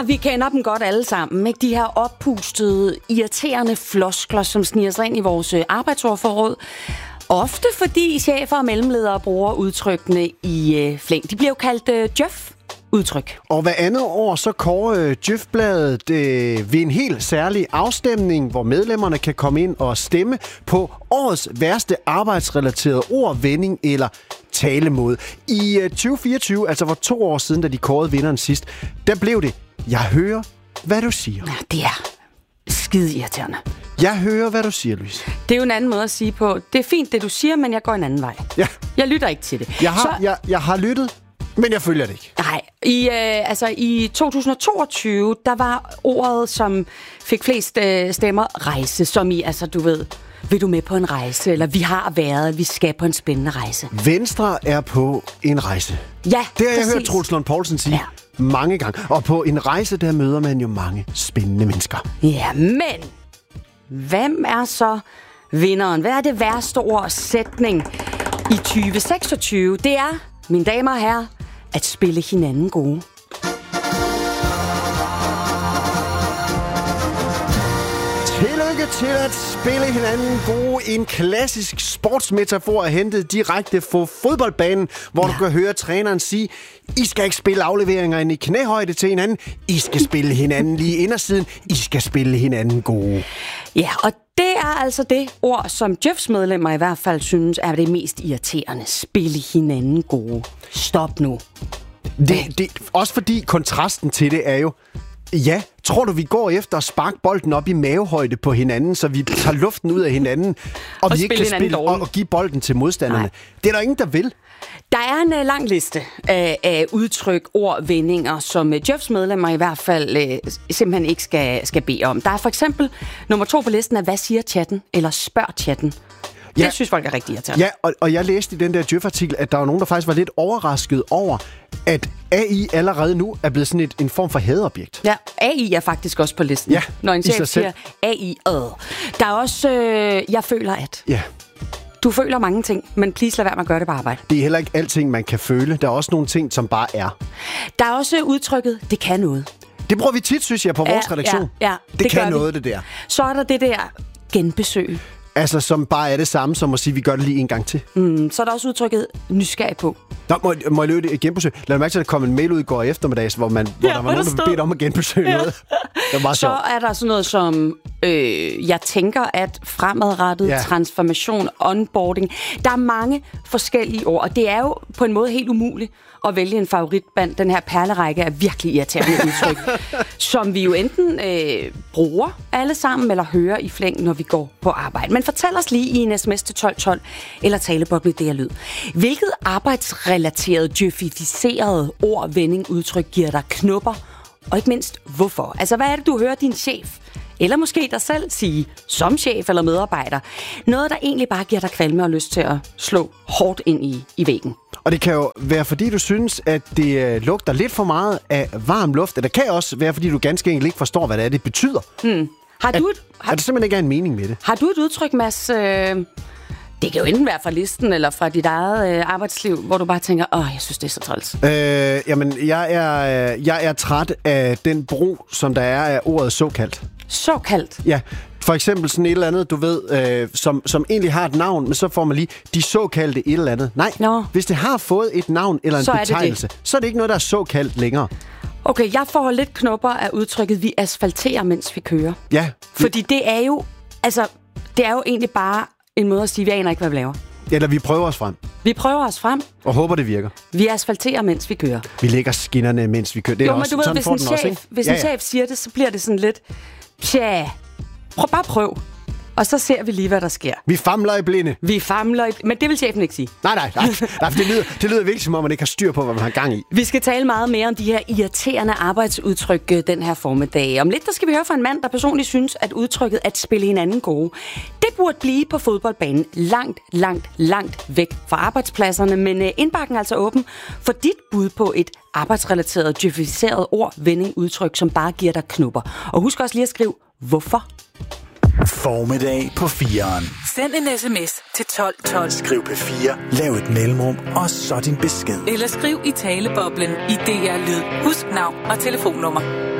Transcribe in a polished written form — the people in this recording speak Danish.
vi kender dem godt alle sammen, ikke? De her oppustede, irriterende floskler, som sniger sig ind i vores arbejdsordforråd. Ofte fordi chefer og mellemledere bruger udtrykkene i flæng. De bliver jo kaldt Djøf-udtryk. Og hver andet år så kårer Djøf-bladet ved en helt særlig afstemning, hvor medlemmerne kan komme ind og stemme på årets værste arbejdsrelaterede ord, vending eller talemåde. I 2024, altså for 2 år siden, da de kårede vinderen sidst, der blev det, jeg hører, hvad du siger. Ja, det er skide irriterende. Jeg hører, hvad du siger, Louise. Det er jo en anden måde at sige på, det er fint, det du siger, men jeg går en anden vej. Ja. Jeg lytter ikke til det. Jeg har lyttet, men jeg følger det ikke. Nej, i 2022, der var ordet, som fik flest stemmer, rejse, som i, altså du ved, vil du med på en rejse, eller vi har været, vi skal på en spændende rejse. Venstre er på en rejse. Ja, det har jeg hørt Troels Lund Poulsen sige mange gange. Og på en rejse, der møder man jo mange spændende mennesker. Ja, men hvem er så vinderen? Hvad er det værste ord sætning i 2026? Det er, mine damer og herrer, at spille hinanden gode. Tillykke til at spille hinanden gode. En klassisk sportsmetafor er hentet direkte fra fodboldbanen, hvor du kan høre træneren sige, I skal ikke spille afleveringer ind i knæhøjde til hinanden. I skal spille hinanden lige indersiden. I skal spille hinanden gode. Ja, og det er altså det ord, som Djøfs medlemmer i hvert fald synes er det mest irriterende. Spille hinanden gode. Stop nu. Det, også fordi kontrasten til det er jo, ja, tror du, vi går efter at sparke bolden op i mavehøjde på hinanden, så vi tager luften ud af hinanden, og vi ikke kan spille og give bolden til modstanderne? Nej. Det er der ingen, der vil. Der er en lang liste af udtryk, ord, vendinger, som Djøfs medlemmer i hvert fald simpelthen ikke skal bede om. Der er for eksempel nummer 2 på listen af, hvad siger chatten, eller spørg chatten. Ja. Det synes folk er rigtig irriterende. Ja, og jeg læste i den der Djøf-artikel, at der var nogen, der faktisk var lidt overrasket over, at AI allerede nu er blevet sådan en form for hadobjekt. Ja, AI er faktisk også på listen. Ja, når en chef siger AI. Der er også, jeg føler at. Ja. Du føler mange ting, men please lad være med at gøre det på arbejde. Det er heller ikke alting, man kan føle. Der er også nogle ting, som bare er. Der er også udtrykket, det kan noget. Det bruger vi tit, synes jeg, på vores redaktion. Ja, det kan noget, det der. Så er der det der genbesøg. Altså, som bare er det samme som at sige, vi gør det lige en gang til. Så er der også udtrykket nysgerrig på. Nå, må jeg løbe et genbesøg? Lad mig mærke til, at der kom en mail ud i går eftermiddags, hvor der var nogen, der bedt om at genbesøge noget. Det var så er der sådan noget som, jeg tænker, at fremadrettet, transformation, onboarding. Der er mange forskellige ord, og det er jo på en måde helt umuligt at vælge en favoritband. Den her perlerække er virkelig irriterende udtryk, som vi jo enten bruger alle sammen, eller hører i flæng, når vi går på arbejde. Men fortæl os lige i en sms til 1212, eller taleboble det lyd. Hvilket arbejdsrelateret, djøfificeret ord, vending, udtryk giver dig knupper? Og ikke mindst, hvorfor? Altså, hvad er det, du hører din chef, eller måske dig selv sige, som chef eller medarbejder? Noget, der egentlig bare giver dig kvalme og lyst til at slå hårdt ind i væggen. Og det kan jo være, fordi du synes, at det lugter lidt for meget af varm luft. Eller det kan også være, fordi du ganske enkelt ikke forstår, hvad det er, det betyder. Har du at det simpelthen ikke er en mening med det. Har du et udtryk, Mads? Det kan jo enten være fra listen eller fra dit eget arbejdsliv, hvor du bare tænker, jeg synes, det er så træls. Jamen, jeg er træt af den brug, som der er af ordet såkaldt. Såkaldt? Ja. For eksempel sådan et eller andet, du ved, som egentlig har et navn, men så får man lige de såkaldte et eller andet. Nej, hvis det har fået et navn eller en betegnelse, så er det ikke noget, der er såkaldt længere. Okay, jeg får lidt knopper af udtrykket, vi asfalterer, mens vi kører. Ja. Fordi det er jo, det er jo egentlig bare en måde at sige, vi aner ikke, hvad vi laver. Eller vi prøver os frem. Vi prøver os frem. Og håber, det virker. Vi asfalterer, mens vi kører. Vi lægger skinnerne, mens vi kører. Det er også, men du ved, hvis en chef siger det, så bliver det sådan lidt, bare prøv. Og så ser vi lige, hvad der sker. Vi famler i blinde. Men det vil chefen ikke sige. Nej, for det lyder virkelig som om, man ikke har styr på, hvad man har gang i. Vi skal tale meget mere om de her irriterende arbejdsudtryk den her formiddag. Om lidt, der skal vi høre fra en mand, der personligt synes, at udtrykket at spille hinanden gode, det burde blive på fodboldbanen langt væk fra arbejdspladserne. Men indbakken er altså åben for dit bud på et arbejdsrelateret, djøfificeret ord, vending, udtryk, som bare giver dig knupper. Og husk også lige at skrive, hvorfor? Formiddag på 4'eren. Send en sms til 1212. Skriv P4, lav et mellemrum, og så din besked. Eller skriv i taleboblen i DR Lyd. Husk navn og telefonnummer.